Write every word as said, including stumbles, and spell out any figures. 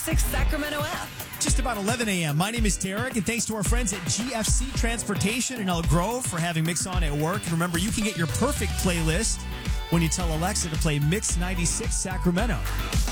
ninety-six Sacramento app. Just about eleven a.m. My name is Derek, and thanks to our friends at G F C Transportation in Elk Grove for having Mix on at work. And remember, you can get your perfect playlist when you tell Alexa to play Mix ninety-six Sacramento.